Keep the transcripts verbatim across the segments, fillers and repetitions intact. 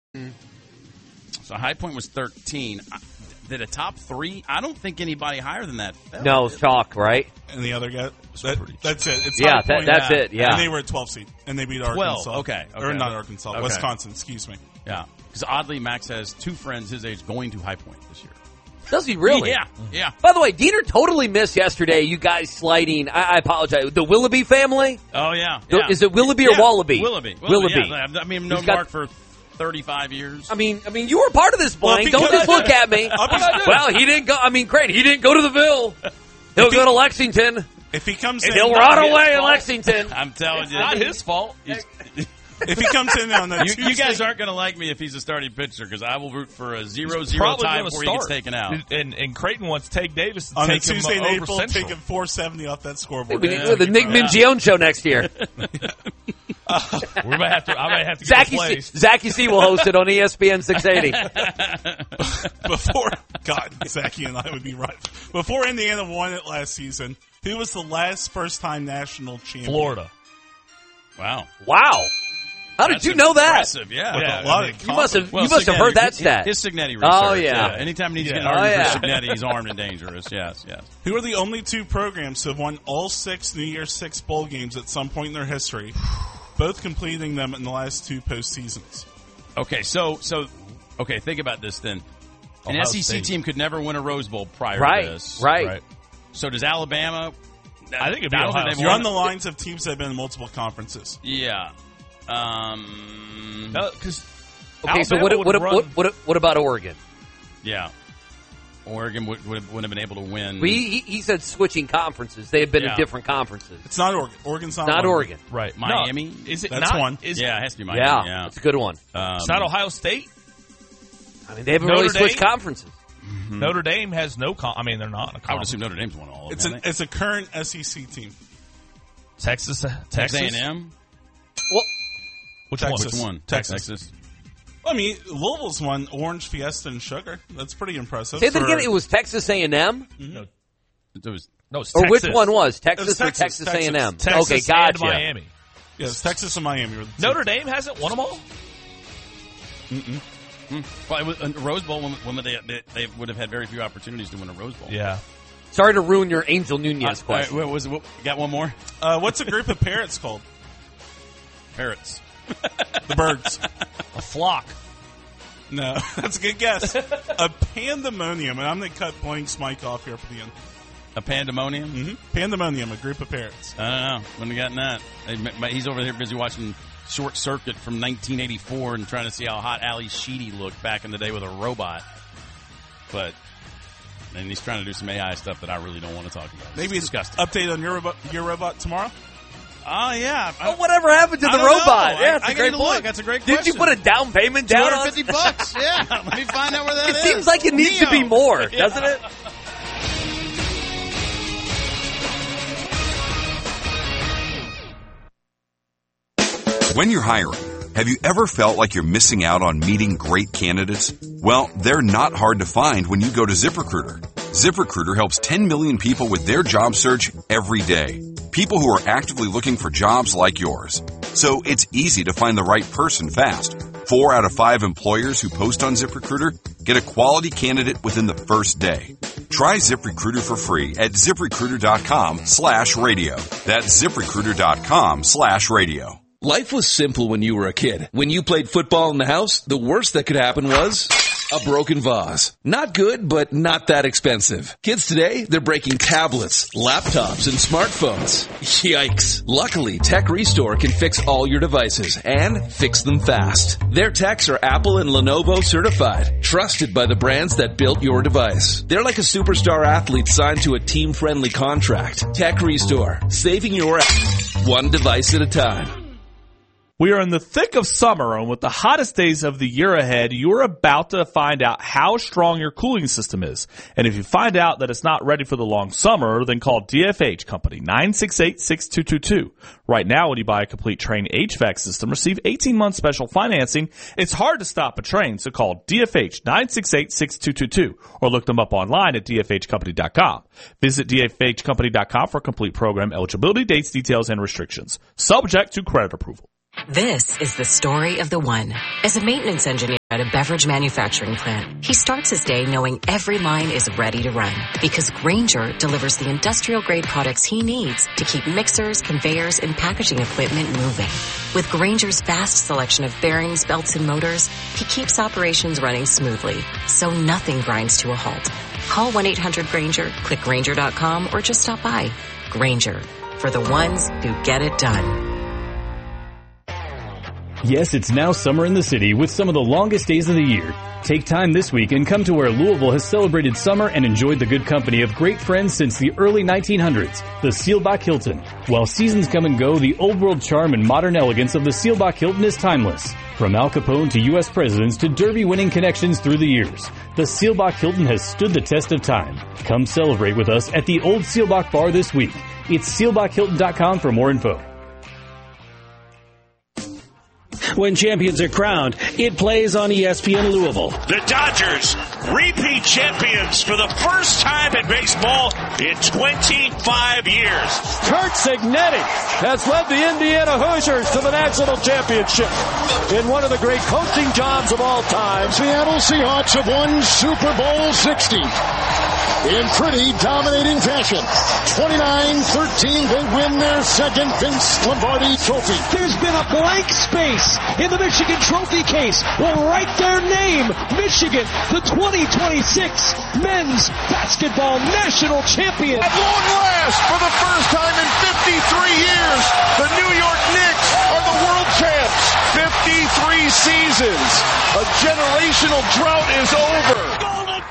Mm. So High Point was thirteen. Did a top three? I don't think anybody higher than that. No, it's Chalk, right? And the other guy, that, that's it. It's yeah, High that, Point, that's yeah. it, yeah. And they were at twelve seed, and they beat Arkansas. twelve, okay, okay. Or not Arkansas, Okay. Wisconsin, excuse me. Yeah, because oddly, Max has two friends his age going to High Point this year. Does he really? Yeah, yeah. By the way, Diener totally missed yesterday, you guys sliding, I, I apologize, the Willoughby family? Oh, yeah. The, yeah. Is it Willoughby or yeah. Wallaby? Willoughby. Willoughby. Willoughby. Yeah. I mean, I've known He's got- Mark for thirty-five years. I mean, I mean, you were part of this, Well, Blaine. if he Don't goes- just look at me. Well, he didn't go. I mean, great. He didn't go to the Ville. He'll If he- go to Lexington, If he comes and in, he'll not rot his away in fault. Lexington. I'm telling It's you. not his fault. He's- If he comes in on the you, Tuesday, you guys aren't going to like me if he's a starting pitcher because I will root for a zero He's zero probably tie gonna before he start. gets taken out. And, and Creighton wants Tank Davis to on the take him Tuesday in over April, Central. taking four seventy off that scoreboard. We need Yeah, the Nick yeah. Mingione show next year. We might have to. I might have to get Zachy a place. C, Zachy C will host it on E S P N six eighty. Before, God, Zachy and I would be right. Before Indiana won it last season, who was the last first-time national champion? Florida. Wow. Wow. How did That's you know that? Impressive, yeah. Yeah, A lot I mean, of You must have Well, you must have Signetti- heard that stat. His Signetti research. Oh, yeah. Anytime he needs to get an Yeah. argument Oh, for yeah. Signetti, he's armed and dangerous. Yes, yes. Who are the only two programs to have won all six New Year's Six bowl games at some point in their history, both completing them in the last two postseasons? Okay, so so okay, think about this then. An Ohio S E C State. team could never win a Rose Bowl prior Right, to this. right. Right. So does Alabama? I think it'd be I don't Ohio think they've State. You're won- on the lines of teams that have been in multiple conferences. Yeah. Um. Because Okay, so what what, what what what about Oregon? Yeah. Oregon would, would, have, would have been able to win. We, he, he said switching conferences. They have been Yeah. in different conferences. It's not Oregon. Oregon's not, Not one. Oregon. right Miami? No, is it That's not? one. Is yeah, it has to be Miami. Yeah, Yeah. that's a good one. Um, It's not Ohio State. I mean, they haven't Notre really switched Dame? conferences. Notre Dame has no. Con- I mean, they're not in a I would conference. assume Notre Dame's won all of It's them. an it's a current S E C team. Texas. uh, Texas Texas. A and M? Well, Which Texas. one? Which one? Texas. Texas. I mean, Louisville's won Orange, Fiesta, and Sugar. That's pretty impressive. say that for- again. It was Texas A and M, No, It was no, it's or Texas. which one was Texas, It was or Texas, Texas A and M? Texas Okay, gotcha. and Miami. Yes, Texas and Miami were the two. Notre Dame hasn't won them all. well, it was a Rose Bowl when, when they, they they would have had very few opportunities to win a Rose Bowl. Yeah. Sorry to ruin your Angel Nunez Uh, all right, question. what was what, got one more? Uh, what's a group of parrots called? Parrots. The birds. A flock. No, that's a good guess. A pandemonium, and I'm going to cut Blank's mic off here for the end. A pandemonium? Mm-hmm. Pandemonium, a group of parrots. I don't know. Wouldn't have gotten that. They- He's over there busy watching Short Circuit from nineteen eighty-four and trying to see how hot Ali Sheedy looked back in the day with a robot. But, and he's trying to do some A I stuff that I really don't want to talk about. Maybe it's it's disgusting. update on your robot, your robot tomorrow. Oh, yeah. Oh, whatever happened to I the don't know. robot? I- Yeah, it's I a gotta great look. point. That's a great Did you question. put a down payment two down hundred on fifty bucks. Yeah. Let me find out where that It is. seems like it needs to be Neo. more, Yeah. doesn't it? When you're hiring, have you ever felt like you're missing out on meeting great candidates? Well, they're not hard to find when you go to ZipRecruiter. ZipRecruiter helps ten million people with their job search every day. People who are actively looking for jobs like yours. So it's easy to find the right person fast. Four out of five employers who post on ZipRecruiter get a quality candidate within the first day. Try ZipRecruiter for free at ZipRecruiter.com slash radio. That's ZipRecruiter.com slash radio. Life was simple when you were a kid. When you played football in the house, the worst that could happen was a broken vase. Not good, but not that expensive. Kids today, they're breaking tablets, laptops, and smartphones. Yikes. Luckily, Tech Restore can fix all your devices and fix them fast. Their techs are Apple and Lenovo certified, trusted by the brands that built your device. They're like a superstar athlete signed to a team-friendly contract. Tech Restore, saving your ass one device at a time. We are in the thick of summer, and with the hottest days of the year ahead, you're about to find out how strong your cooling system is. And if you find out that it's not ready for the long summer, then call D F H Company, nine six eight, six two two two. Right now, when you buy a complete Trane H V A C system, receive eighteen months special financing. It's hard to stop a train, so call D F H, nine six eight, six two two two, or look them up online at D F H company dot com. Visit D F H company dot com for complete program eligibility, dates, details, and restrictions. Subject to credit approval. This is the story of the one. As a maintenance engineer at a beverage manufacturing plant, he starts his day knowing every line is ready to run because Grainger delivers the industrial-grade products he needs to keep mixers, conveyors, and packaging equipment moving. With Grainger's vast selection of bearings, belts, and motors, he keeps operations running smoothly, so nothing grinds to a halt. Call one eight hundred Grainger, click Grainger dot com, or just stop by. Grainger, for the ones who get it done. Yes, it's now summer in the city with some of the longest days of the year. Take time this week and come to where Louisville has celebrated summer and enjoyed the good company of great friends since the early nineteen hundreds, the Seelbach Hilton. While seasons come and go, the old world charm and modern elegance of the Seelbach Hilton is timeless. From Al Capone to U S presidents to Derby-winning connections through the years, the Seelbach Hilton has stood the test of time. Come celebrate with us at the Old Seelbach Bar this week. It's seelbach hilton dot com for more info. When champions are crowned, it plays on E S P N Louisville. The Dodgers, repeat champions for the first time in baseball in twenty-five years. Curt Cignetti has led the Indiana Hoosiers to the national championship in one of the great coaching jobs of all time. Seattle Seahawks have won Super Bowl sixty in pretty dominating fashion. twenty-nine thirteen, they win their second Vince Lombardi trophy. There's been a blank space in the Michigan Trophy case. We'll write their name, Michigan, the twenty twenty-six Men's Basketball National Champion. At long last, for the first time in fifty-three years, the New York Knicks are the world champs. fifty-three seasons. A generational drought is over.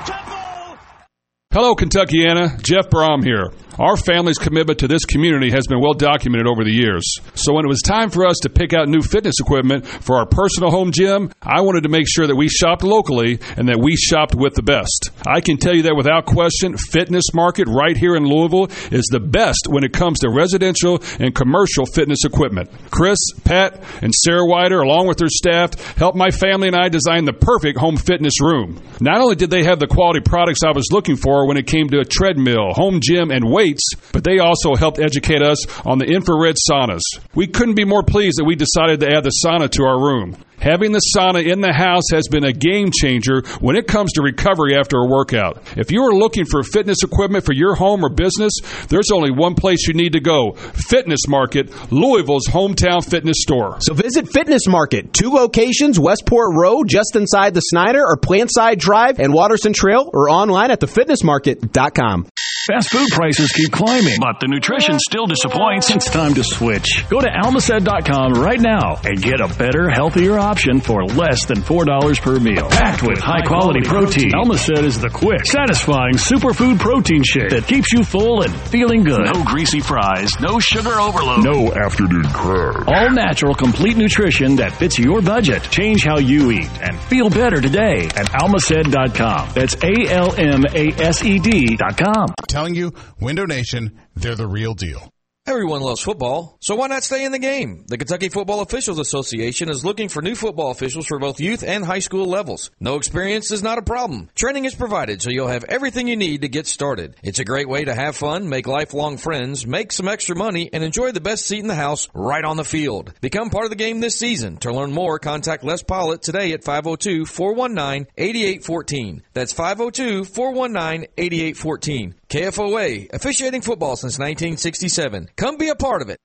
Hello, Kentuckiana. Jeff Brom here. Our family's commitment to this community has been well documented over the years. So when it was time for us to pick out new fitness equipment for our personal home gym, I wanted to make sure that we shopped locally and that we shopped with the best. I can tell you that without question, Fitness Market right here in Louisville is the best when it comes to residential and commercial fitness equipment. Chris, Pat, and Sarah Wider, along with their staff, helped my family and I design the perfect home fitness room. Not only did they have the quality products I was looking for when it came to a treadmill, home gym, and weights, but they also helped educate us on the infrared saunas. We couldn't be more pleased that we decided to add the sauna to our room. Having the sauna in the house has been a game changer when it comes to recovery after a workout. If you are looking for fitness equipment for your home or business, there's only one place you need to go. Fitness Market, Louisville's hometown fitness store. So visit Fitness Market, two locations, Westport Road, just inside the Snyder, or Plantside Drive and Watterson Trail, or online at the fitness market dot com. Fast food prices keep climbing, but the nutrition still disappoints. It's time to switch. Go to almacet dot com right now and get a better, healthier option for less than four dollars per meal. Packed with high-quality protein, Almacet is the quick, satisfying superfood protein shake that keeps you full and feeling good. No greasy fries, no sugar overload, no afternoon crab. All natural, complete nutrition that fits your budget. Change how you eat and feel better today at almacet dot com. That's A L M A S E D dot com. Telling you, Window Nation, they're the real deal. Everyone loves football, so why not stay in the game? The Kentucky Football Officials Association is looking for new football officials for both youth and high school levels. No experience is not a problem. Training is provided, so you'll have everything you need to get started. It's a great way to have fun, make lifelong friends, make some extra money, and enjoy the best seat in the house right on the field. Become part of the game this season. To learn more, contact Les Pollitt today at five oh two, four one nine, eight eight one four. That's five oh two, four one nine, eight eight one four. K F O A, officiating football since nineteen sixty-seven. Come be a part of it.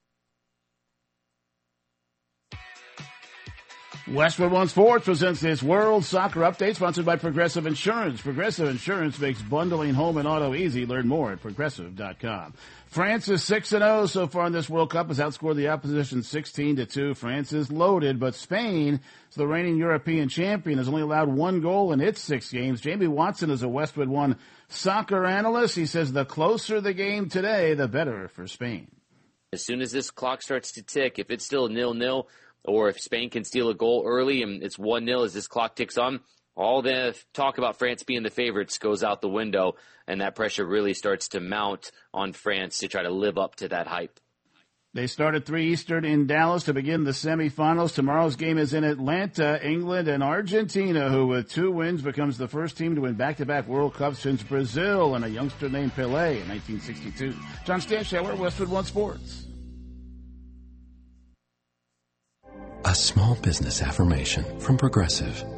Westwood One Sports presents this World Soccer Update, sponsored by Progressive Insurance. Progressive Insurance makes bundling home and auto easy. Learn more at progressive dot com. France is six and oh so far in this World Cup, has outscored the opposition sixteen to two. France is loaded, but Spain, the reigning European champion, has only allowed one goal in its six games. Jamie Watson is a Westwood One soccer analyst. He says the closer the game today, the better for Spain. As soon as this clock starts to tick, if it's still nil-nil, or if Spain can steal a goal early and it's one nil as this clock ticks on, all the talk about France being the favorites goes out the window, and that pressure really starts to mount on France to try to live up to that hype. They start at three Eastern in Dallas to begin the semifinals. Tomorrow's game is in Atlanta, England, and Argentina, who with two wins becomes the first team to win back-to-back World Cups since Brazil and a youngster named Pelé in nineteen sixty-two. John Stanscheller, Westwood One Sports. A small business affirmation from Progressive.